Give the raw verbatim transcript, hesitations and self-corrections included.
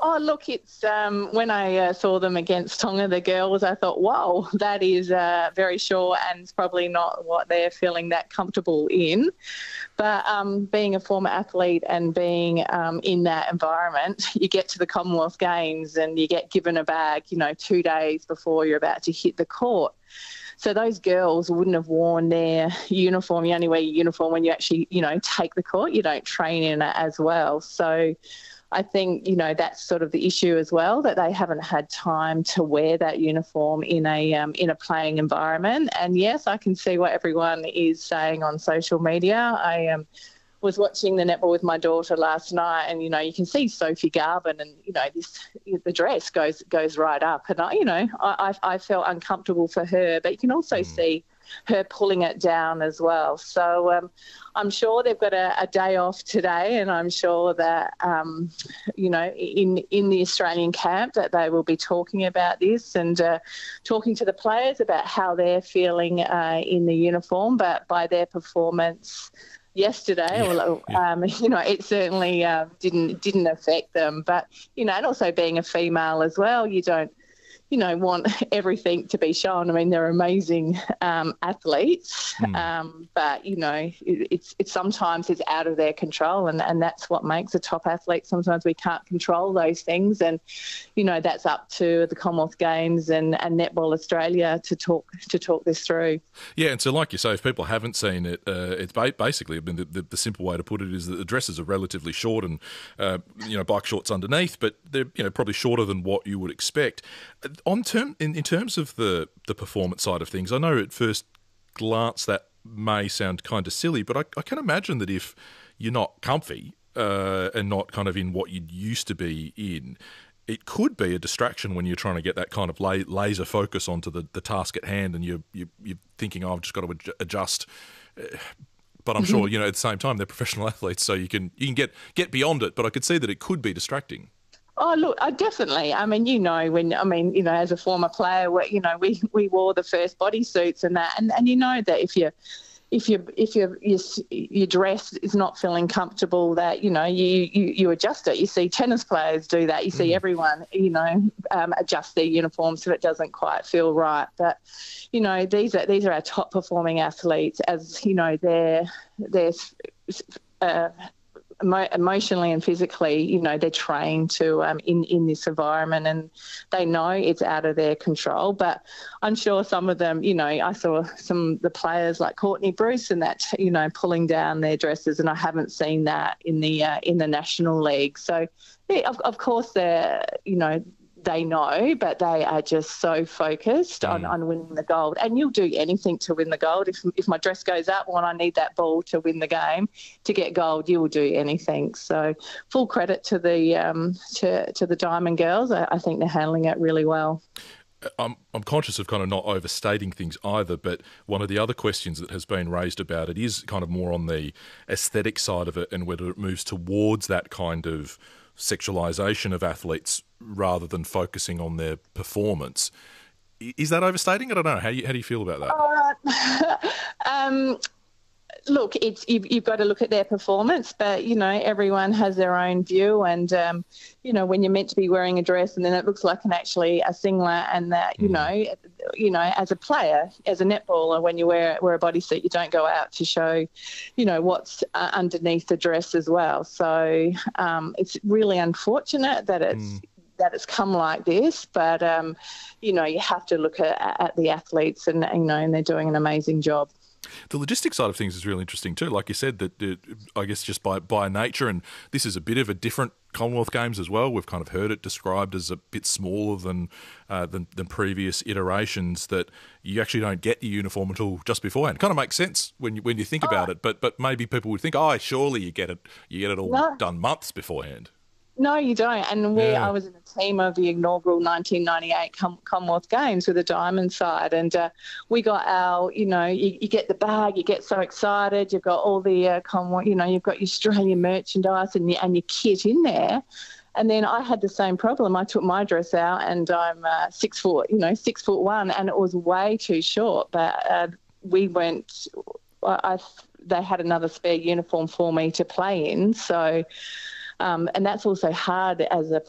Oh, look, it's um, when I uh, saw them against Tonga, the girls, I thought, wow, that is uh, very short and it's probably not what they're feeling that comfortable in. But um, being a former athlete and being um, in that environment, you get to the Commonwealth Games and you get given a bag, you know, two days before you're about to hit the court. So those girls wouldn't have worn their uniform. You only wear your uniform when you actually, you know, take the court. You don't train in it as well. So I think, you know, that's sort of the issue as well, that they haven't had time to wear that uniform in a um, in a playing environment. And yes, I can see what everyone is saying on social media. I um, was watching the netball with my daughter last night, and you know, you can see Sophie Garvin, and you know, this the dress goes goes right up, and I, you know, I I felt uncomfortable for her, but you can also mm. see her pulling it down as well. So um, I'm sure they've got a, a day off today, and I'm sure that, um, you know, in, in the Australian camp that they will be talking about this and uh, talking to the players about how they're feeling uh, in the uniform, but by their performance yesterday, yeah, well, yeah. Um, you know, it certainly uh, didn't didn't affect them. But, you know, and also being a female as well, you don't, you know, want everything to be shown. I mean, they're amazing um, athletes, mm. um, but, you know, it, it's it's sometimes it's out of their control, and, and that's what makes a top athlete. Sometimes we can't control those things, and, you know, that's up to the Commonwealth Games and, and Netball Australia to talk to talk this through. Yeah, and so like you say, if people haven't seen it, uh, it's basically, I mean, the, the, the simple way to put it is that the dresses are relatively short and, uh, you know, bike shorts underneath, but they're, you know, probably shorter than what you would expect. On term, in, in terms of the, the performance side of things, I know at first glance that may sound kind of silly, but I, I can imagine that if you're not comfy uh, and not kind of in what you used to be in, it could be a distraction when you're trying to get that kind of la- laser focus onto the, the task at hand, and you're, you're, you're thinking, oh, I've just got to ad- adjust. But I'm sure, you know, at the same time, they're professional athletes, so you can you can get, get beyond it, but I could see that it could be distracting. Oh, look, I definitely. I mean, you know, when, I mean, you know, as a former player, we, you know, we, we wore the first bodysuits and that, and, and you know that if you if you if you your, your dress is not feeling comfortable, that, you know, you, you, you adjust it. You see tennis players do that. You see mm. everyone, you know, um, adjust their uniform so it doesn't quite feel right. But, you know, these are these are our top performing athletes, as you know, they're they're. Uh, emotionally and physically, you know, they're trained to um, in in this environment, and they know it's out of their control. But I'm sure some of them, you know, I saw some of the players like Courtney Bruce and that, you know, pulling down their dresses, and I haven't seen that in the uh, in the National League. So, yeah, of, of course, they're, you know, they know, but they are just so focused mm. on, on winning the gold. And you'll do anything to win the gold. If if my dress goes up when I need that ball to win the game, to get gold, you will do anything. So full credit to the um, to to the Diamond Girls. I, I think they're handling it really well. I'm I'm conscious of kind of not overstating things either, but one of the other questions that has been raised about it is kind of more on the aesthetic side of it, and whether it moves towards that kind of sexualisation of athletes rather than focusing on their performance. Is that overstating? I don't know. How do you, how do you feel about that? Uh, um, look, it's you've, you've got to look at their performance, but, you know, everyone has their own view, and, um, you know, when you're meant to be wearing a dress and then it looks like an actually a singlet, and that, you mm. know, you know, as a player, as a netballer, when you wear, wear a bodysuit, you don't go out to show, you know, what's uh, underneath the dress as well. So um, it's really unfortunate that it's mm. that it's come like this, but, um, you know, you have to look at, at the athletes, and, you know, and they're doing an amazing job. The logistics side of things is really interesting too. Like you said, that uh, I guess just by, by nature, and this is a bit of a different Commonwealth Games as well. We've kind of heard it described as a bit smaller than, uh, than than previous iterations, that you actually don't get your uniform until just beforehand. Kind of makes sense when you, when you think oh. about it, but but maybe people would think, oh, surely you get it you get it all no. done months beforehand. No, you don't. And we, yeah. I was in a team of the inaugural nineteen ninety-eight Com- Commonwealth Games with the Diamond side, and uh, we got our, you know, you, you get the bag, you get so excited, you've got all the uh, Commonwealth, you know, you've got your Australian merchandise and your, and your kit in there. And then I had the same problem. I took my dress out, and I'm uh, six foot, you know, six foot one, and it was way too short. But uh, we went, I, they had another spare uniform for me to play in, so. Um, and that's also hard as a